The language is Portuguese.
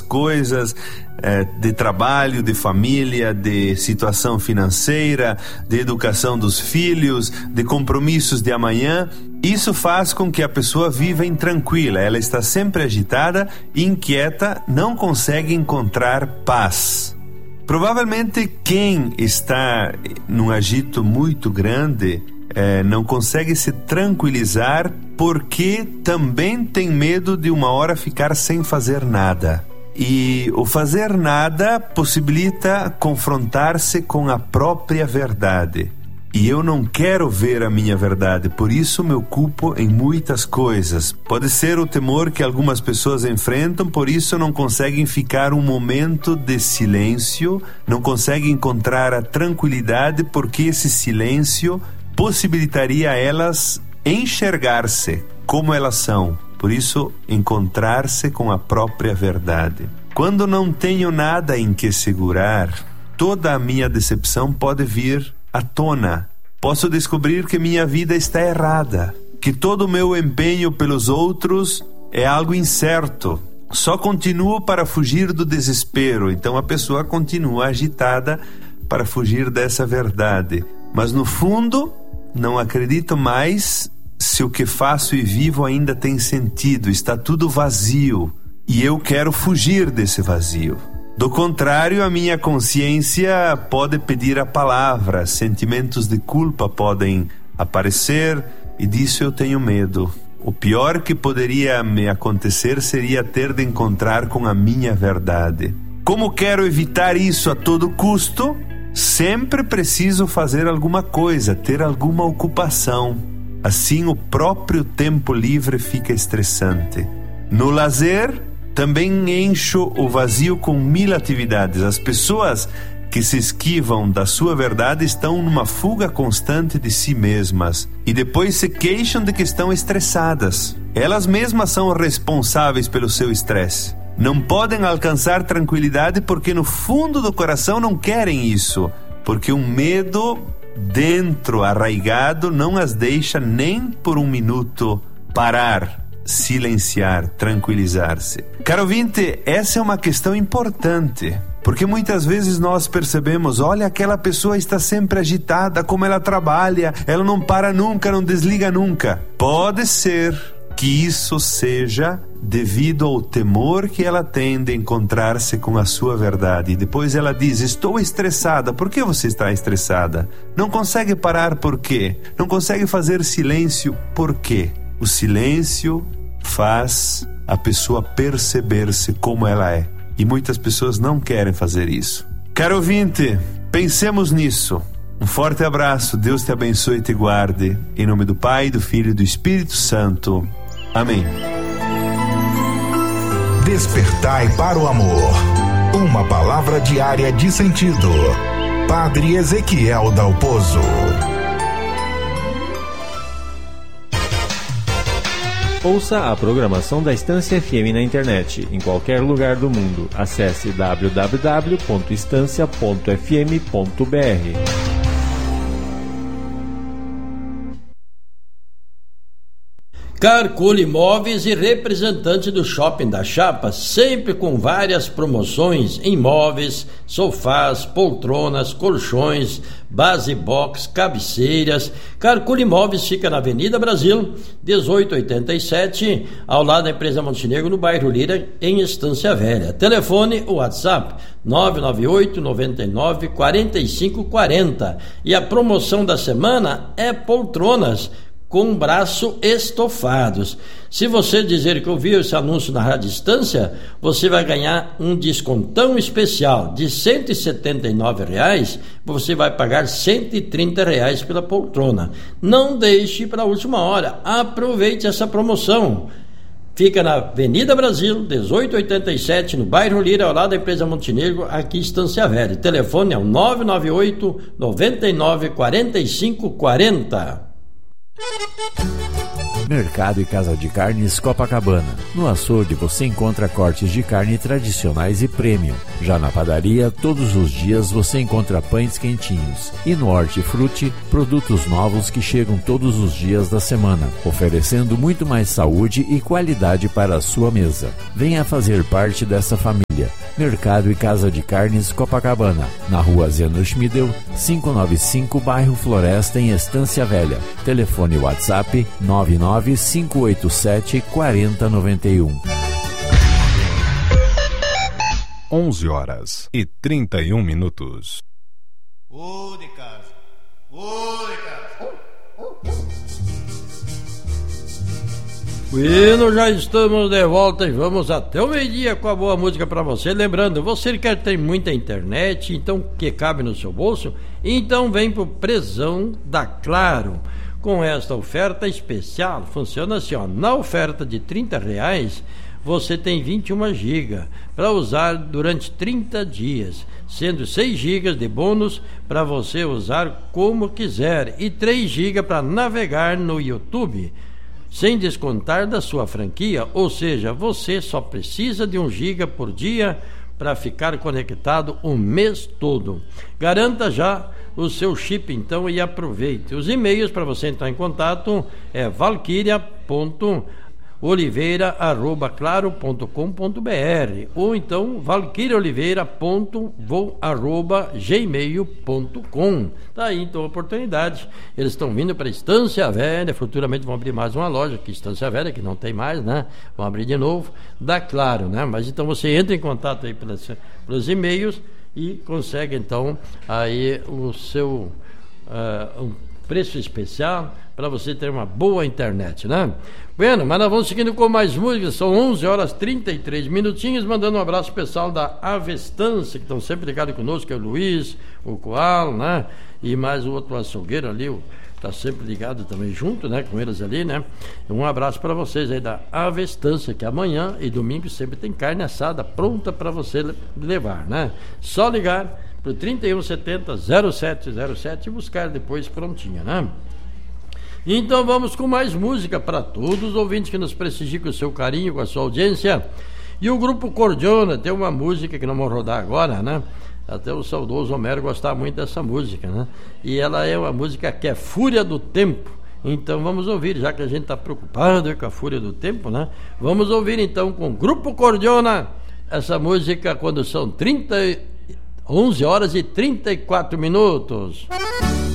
coisas, de trabalho, de família, de situação financeira, de educação dos filhos, de compromissos de amanhã. Isso faz com que a pessoa viva intranquila, ela está sempre agitada, inquieta, não consegue encontrar paz. Provavelmente quem está num agito muito grande não consegue se tranquilizar porque também tem medo de uma hora ficar sem fazer nada. E o fazer nada possibilita confrontar-se com a própria verdade. E eu não quero ver a minha verdade, por isso me ocupo em muitas coisas. Pode ser o temor que algumas pessoas enfrentam, por isso não conseguem ficar um momento de silêncio, não conseguem encontrar a tranquilidade, porque esse silêncio possibilitaria a elas enxergar-se como elas são. Por isso, encontrar-se com a própria verdade. Quando não tenho nada em que segurar, toda a minha decepção pode vir à tona. Posso descobrir que minha vida está errada, que todo o meu empenho pelos outros é algo incerto. Só continuo para fugir do desespero. Então a pessoa continua agitada para fugir dessa verdade. Mas no fundo, não acredito mais se o que faço e vivo ainda tem sentido. Está tudo vazio e eu quero fugir desse vazio. Do contrário, a minha consciência pode pedir a palavra, sentimentos de culpa podem aparecer e disso eu tenho medo. O pior que poderia me acontecer seria ter de encontrar com a minha verdade. Como quero evitar isso a todo custo, sempre preciso fazer alguma coisa, ter alguma ocupação. Assim o próprio tempo livre fica estressante. No lazer, também encho o vazio com 1000 atividades. As pessoas que se esquivam da sua verdade estão numa fuga constante de si mesmas e depois se queixam de que estão estressadas. Elas mesmas são responsáveis pelo seu estresse. Não podem alcançar tranquilidade porque no fundo do coração não querem isso, porque um medo dentro, arraigado, não as deixa nem por um minuto parar, silenciar, tranquilizar-se. Caro ouvinte, essa é uma questão importante, porque muitas vezes nós percebemos, olha, aquela pessoa está sempre agitada, como ela trabalha, ela não para nunca, não desliga nunca. Pode ser que isso seja devido ao temor que ela tem de encontrar-se com a sua verdade. E depois ela diz, estou estressada. Por que você está estressada? Não consegue parar por quê? Não consegue fazer silêncio por quê? O silêncio faz a pessoa perceber-se como ela é. E muitas pessoas não querem fazer isso. Caro ouvinte, pensemos nisso. Um forte abraço, Deus te abençoe e te guarde. Em nome do Pai, do Filho e do Espírito Santo. Amém. Despertai para o amor. Uma palavra diária de sentido. Padre Ezequiel Dalpozo. Ouça a programação da Estância FM na internet, em qualquer lugar do mundo. Acesse www.estancia.fm.br. Carcule Imóveis e representante do Shopping da Chapa, sempre com várias promoções em móveis, sofás, poltronas, colchões, base box, cabeceiras. Carcule Imóveis fica na Avenida Brasil, 1887, ao lado da empresa Montenegro, no bairro Lira, em Estância Velha. Telefone ou WhatsApp 998 99 45 40. E a promoção da semana é poltronas com braço estofados. Se você dizer que ouviu esse anúncio na Rádio Estância, você vai ganhar um descontão especial de R$ 179, você vai pagar R$ 130 pela poltrona. Não deixe para a última hora, aproveite essa promoção. Fica na Avenida Brasil, 1887, no bairro Lira, ao lado da empresa Montenegro, aqui em Estância Velha. O telefone é o 998 99 45 40. Mercado e Casa de Carnes Copacabana. No açougue você encontra cortes de carne tradicionais e premium. Já na padaria, todos os dias você encontra pães quentinhos. E no Hortifruti, produtos novos que chegam todos os dias da semana, oferecendo muito mais saúde e qualidade para a sua mesa. Venha fazer parte dessa família. Família. Mercado e Casa de Carnes Copacabana, na rua Zeno Schmidel, 595, bairro Floresta, em Estância Velha. Telefone WhatsApp 995874091. 11h31. Ô de casa. Bueno, já estamos de volta e vamos até o meio-dia com a boa música para você. Lembrando, você quer ter muita internet, então que cabe no seu bolso, então vem pro Prezão da Claro. Com esta oferta especial, funciona assim, ó, na oferta de R$30, você tem 21 GB para usar durante 30 dias, sendo 6 GB de bônus para você usar como quiser e 3 GB para navegar no YouTube, sem descontar da sua franquia, ou seja, você só precisa de 1 GB por dia para ficar conectado o mês todo. Garanta já o seu chip então e aproveite. Os e-mails para você entrar em contato é valquiria.oliveira@claro.com.br ou então valquiriaoliveira.vo@gmail.com. Tá aí então a oportunidade. Eles estão vindo para Estância Velha, futuramente vão abrir mais uma loja aqui, Estância Velha, que não tem mais, né? Vão abrir de novo, dá Claro, né? Mas então você entra em contato aí pelos e-mails e consegue então aí o seu um preço especial para você ter uma boa internet, né? Bueno, mas nós vamos seguindo com mais músicas. São 11h33, mandando um abraço pessoal da Avestância, que estão sempre ligados conosco, que é o Luiz, o Coal, né? E mais o outro açougueiro ali, está sempre ligado também junto, né? Com eles ali, né? Um abraço para vocês aí da Avestância, que amanhã e domingo sempre tem carne assada pronta para você levar, né? Só ligar pro 3170-0707 e buscar depois prontinha, né? Então vamos com mais música para todos os ouvintes que nos prestigiam com o seu carinho, com a sua audiência. E o Grupo Cordiona tem uma música que nós vamos rodar agora, né? Até o saudoso Homero gostava muito dessa música, né? E ela é uma música que é Fúria do Tempo. Então vamos ouvir, já que a gente está preocupado com a fúria do tempo, né? Vamos ouvir então com o Grupo Cordiona essa música quando são 11h34.